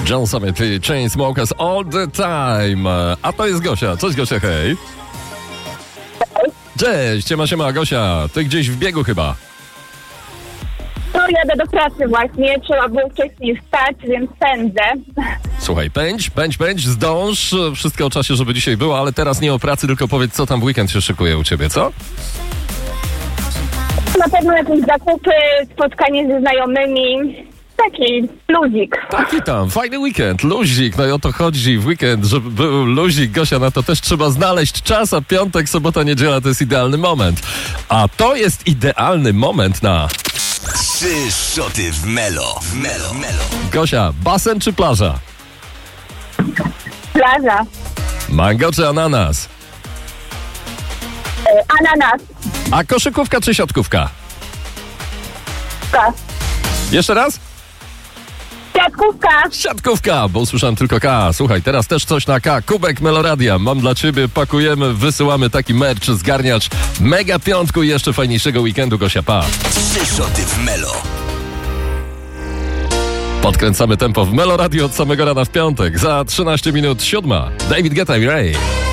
John Summit i Chainsmokers All the Time. A to jest Gosia. Cześć Gosia, hej. Cześć, siema Gosia. Ty gdzieś w biegu chyba. No, jadę do pracy właśnie. Trzeba było wcześniej wstać, więc pędzę. Słuchaj, pędź, zdąż. Wszystko o czasie, żeby dzisiaj było, ale teraz nie o pracy, tylko powiedz, co tam w weekend się szykuje u ciebie, co? Na pewno jakieś zakupy, spotkanie ze znajomymi. Taki luzik. Taki tam, fajny weekend, luzik, no i o to chodzi w weekend, żeby był luzik, Gosia, na to też trzeba znaleźć czas, a piątek, sobota, niedziela to jest idealny moment. A to jest idealny moment na... 3 szoty w Melo. Gosia, basen czy plaża? Plaża. Mango czy ananas? Ananas. A koszykówka czy siatkówka? K. Jeszcze raz? Siatkówka. Siatkówka, bo usłyszałem tylko K. Słuchaj, teraz też coś na K. Kubek Meloradia. Mam dla ciebie, pakujemy, wysyłamy taki merch, zgarniacz mega piątku i jeszcze fajniejszego weekendu, Gosia, pa. 3 szoty w Melo. Podkręcamy tempo w Meloradio od samego rana w piątek. Za 13 minut 7. David Guetta i Ray.